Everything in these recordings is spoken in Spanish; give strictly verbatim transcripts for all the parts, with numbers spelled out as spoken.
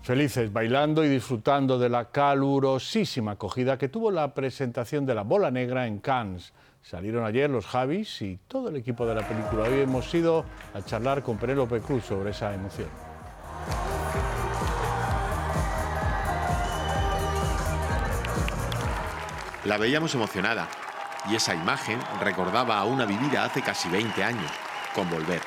Felices bailando y disfrutando de la calurosísima acogida que tuvo la presentación de La Bola Negra en Cannes. Salieron ayer los Javis y todo el equipo de la película. Hoy hemos ido a charlar con Penélope Cruz sobre esa emoción. La veíamos emocionada y esa imagen recordaba a una vivida hace casi veinte años, con Volver.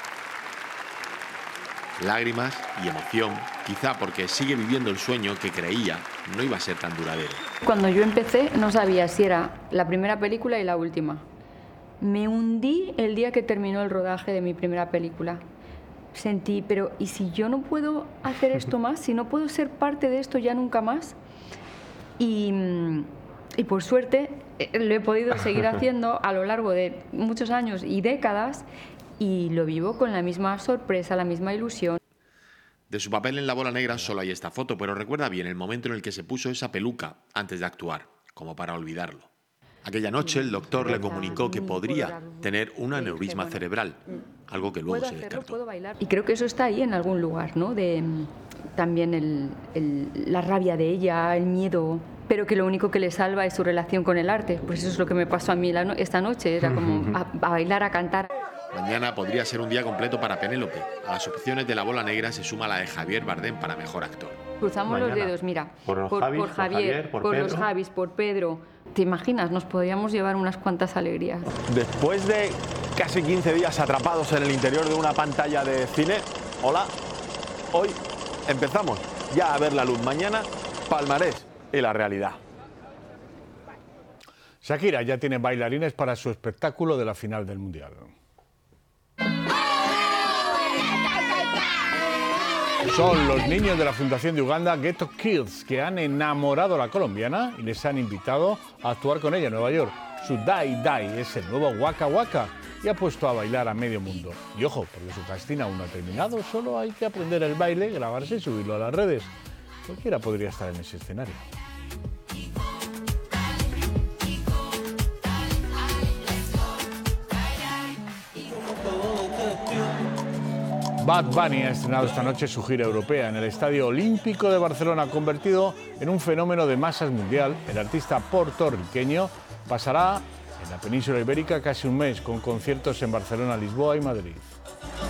Lágrimas y emoción, quizá porque sigue viviendo el sueño que creía no iba a ser tan duradero. Cuando yo empecé no sabía si era la primera película y la última. Me hundí el día que terminó el rodaje de mi primera película. Sentí, pero ¿y si yo no puedo hacer esto más? ¿Si no puedo ser parte de esto ya nunca más? Y, y por suerte lo he podido seguir haciendo a lo largo de muchos años y décadas. Y lo vivo con la misma sorpresa, la misma ilusión. De su papel en La Bola Negra solo hay esta foto, pero recuerda bien el momento en el que se puso esa peluca antes de actuar, como para olvidarlo. Aquella noche el doctor le comunicó que podría tener un aneurisma cerebral, algo que luego se descartó. Y creo que eso está ahí en algún lugar, ¿no? De, también el, el, la rabia de ella, el miedo, pero que lo único que le salva es su relación con el arte. Pues eso es lo que me pasó a mí la no esta noche, era como a, a bailar, a cantar. Mañana podría ser un día completo para Penélope. A las opciones de La Bola Negra se suma la de Javier Bardem para mejor actor. Cruzamos Mañana. los dedos, mira, por, los por, Javis, por Javier, por, Javier, por, por los Javis, por Pedro. ¿Te imaginas? Nos podríamos llevar unas cuantas alegrías. Después de casi quince días atrapados en el interior de una pantalla de cine, hola, hoy empezamos ya a ver la luz. Mañana, palmarés y la realidad. Shakira ya tiene bailarines para su espectáculo de la final del Mundial. Son los niños de la Fundación de Uganda Ghetto Kids que han enamorado a la colombiana y les han invitado a actuar con ella en Nueva York. Su Dai Dai es el nuevo Waka Waka y ha puesto a bailar a medio mundo. Y ojo, porque su casting aún no ha terminado, solo hay que aprender el baile, grabarse y subirlo a las redes. Cualquiera podría estar en ese escenario. Bad Bunny ha estrenado esta noche su gira europea en el Estadio Olímpico de Barcelona, convertido en un fenómeno de masas mundial. El artista puertorriqueño pasará en la península ibérica casi un mes con conciertos en Barcelona, Lisboa y Madrid.